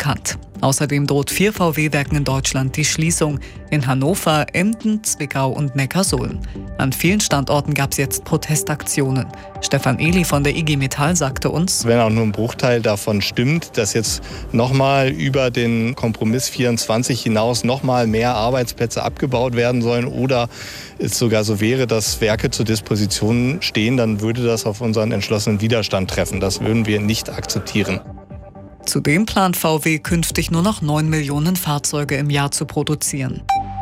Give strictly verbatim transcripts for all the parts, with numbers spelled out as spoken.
bekannt. Außerdem droht vier V W-Werken in Deutschland die Schließung. In Hannover, Emden, Zwickau und Neckarsulm. An vielen Standorten gab es jetzt Protestaktionen. Stefan Ehli von der I G Metall sagte uns: Wenn auch nur ein Bruchteil davon stimmt, dass jetzt nochmal über den Kompromiss vierundzwanzig hinaus nochmal mehr Arbeitsplätze abgebaut werden sollen oder es sogar so wäre, dass Werke zur Disposition stehen, dann würde das auf unseren entschlossenen Widerstand treffen. Das würden wir nicht akzeptieren. Zudem plant V W künftig nur noch neun Millionen Fahrzeuge im Jahr zu produzieren.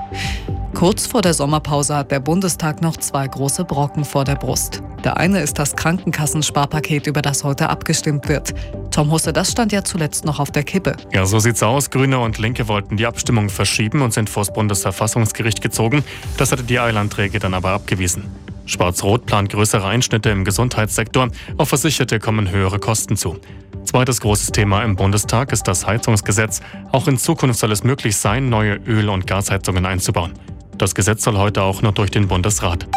Kurz vor der Sommerpause hat der Bundestag noch zwei große Brocken vor der Brust. Der eine ist das Krankenkassensparpaket, über das heute abgestimmt wird. Tom Husse, das stand ja zuletzt noch auf der Kippe. Ja, so sieht's aus. Grüne und Linke wollten die Abstimmung verschieben und sind vors Bundesverfassungsgericht gezogen. Das hatte die Eilanträge dann aber abgewiesen. Schwarz-Rot plant größere Einschnitte im Gesundheitssektor. Auf Versicherte kommen höhere Kosten zu. Zweites großes Thema im Bundestag ist das Heizungsgesetz. Auch in Zukunft soll es möglich sein, neue Öl- und Gasheizungen einzubauen. Das Gesetz soll heute auch noch durch den Bundesrat.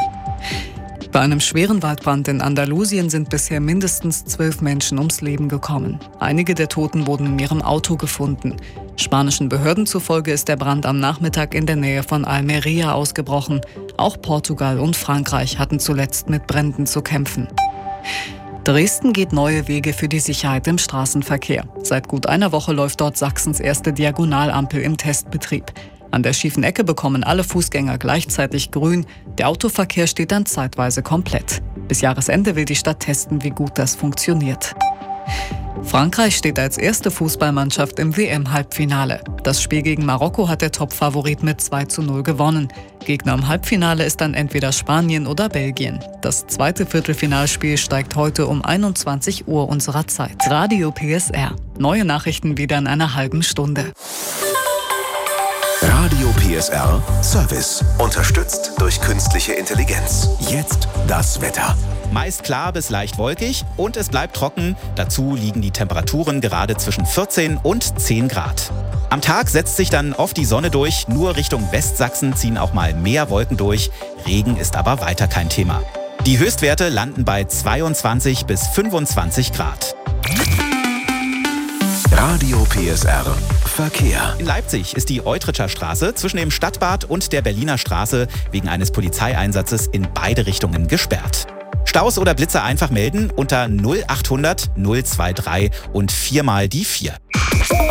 Bei einem schweren Waldbrand in Andalusien sind bisher mindestens zwölf Menschen ums Leben gekommen. Einige der Toten wurden in ihrem Auto gefunden. Spanischen Behörden zufolge ist der Brand am Nachmittag in der Nähe von Almería ausgebrochen. Auch Portugal und Frankreich hatten zuletzt mit Bränden zu kämpfen. Dresden geht neue Wege für die Sicherheit im Straßenverkehr. Seit gut einer Woche läuft dort Sachsens erste Diagonalampel im Testbetrieb. An der schiefen Ecke bekommen alle Fußgänger gleichzeitig grün. Der Autoverkehr steht dann zeitweise komplett. Bis Jahresende will die Stadt testen, wie gut das funktioniert. Frankreich steht als erste Fußballmannschaft im W M-Halbfinale. Das Spiel gegen Marokko hat der Topfavorit mit zwei zu null gewonnen. Gegner im Halbfinale ist dann entweder Spanien oder Belgien. Das zweite Viertelfinalspiel steigt heute um einundzwanzig Uhr unserer Zeit. Radio P S R. Neue Nachrichten wieder in einer halben Stunde. Radio P S R Service. Unterstützt durch künstliche Intelligenz. Jetzt das Wetter. Meist klar bis leicht wolkig und es bleibt trocken. Dazu liegen die Temperaturen gerade zwischen vierzehn und zehn Grad. Am Tag setzt sich dann oft die Sonne durch. Nur Richtung Westsachsen ziehen auch mal mehr Wolken durch. Regen ist aber weiter kein Thema. Die Höchstwerte landen bei zweiundzwanzig bis fünfundzwanzig Grad. Radio P S R Verkehr. In Leipzig ist die Eutritscher Straße zwischen dem Stadtbad und der Berliner Straße wegen eines Polizeieinsatzes in beide Richtungen gesperrt. Staus oder Blitze einfach melden unter null achthundert null drei drei und viermal die vier.